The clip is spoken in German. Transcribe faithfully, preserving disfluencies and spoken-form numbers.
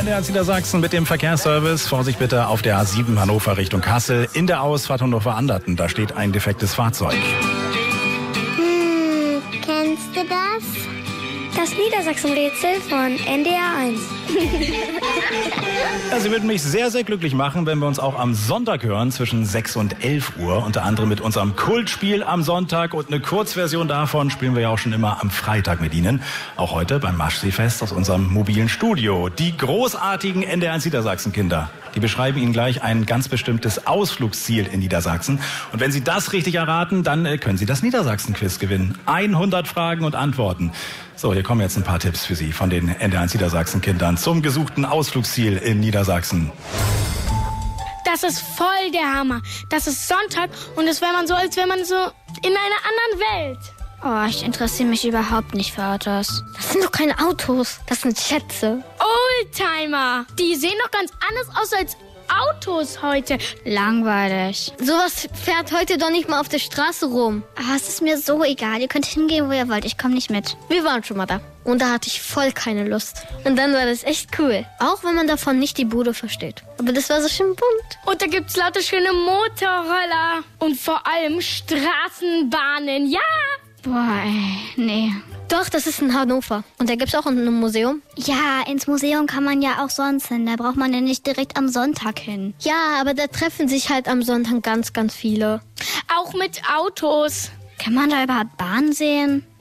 der N D R Niedersachsen mit dem Verkehrsservice. Vorsicht bitte auf der A sieben Hannover Richtung Kassel. In der Ausfahrt Hannover-Anderten, da steht ein defektes Fahrzeug. Hm, kennst du das? Das Niedersachsen-Rätsel von N D R eins. Ja, Sie würden mich sehr, sehr glücklich machen, wenn wir uns auch am Sonntag hören, zwischen sechs und elf Uhr. Unter anderem mit unserem Kultspiel am Sonntag. Und eine Kurzversion davon spielen wir ja auch schon immer am Freitag mit Ihnen. Auch heute beim Maschseefest aus unserem mobilen Studio. Die großartigen N D R eins Niedersachsen-Kinder. Die beschreiben Ihnen gleich ein ganz bestimmtes Ausflugsziel in Niedersachsen. Und wenn Sie das richtig erraten, dann äh, können Sie das Niedersachsen-Quiz gewinnen. hundert Fragen und Antworten. So, hier kommen jetzt ein paar Tipps für Sie von den N D R eins Niedersachsen-Kindern zum gesuchten Ausflugsziel in Niedersachsen. Das ist voll der Hammer. Das ist Sonntag und es wäre man so, als wäre man so in einer anderen Welt. Oh, ich interessiere mich überhaupt nicht für Autos. Das sind doch keine Autos, das sind Schätze. Oldtimer. Die sehen doch ganz anders aus als Autos heute. Langweilig. Sowas fährt heute doch nicht mal auf der Straße rum. Aber es ist mir so egal. Ihr könnt hingehen, wo ihr wollt. Ich komme nicht mit. Wir waren schon mal da. Und da hatte ich voll keine Lust. Und dann war das echt cool. Auch wenn man davon nicht die Bude versteht. Aber das war so schön bunt. Und da gibt's lauter schöne Motorroller. Und vor allem Straßenbahnen. Ja! Boah, ey, nee. Doch, das ist in Hannover. Und da gibt's auch ein Museum. Ja, ins Museum kann man ja auch sonst hin. Da braucht man ja nicht direkt am Sonntag hin. Ja, aber da treffen sich halt am Sonntag ganz, ganz viele. Auch mit Autos. Kann man da überhaupt Bahn sehen?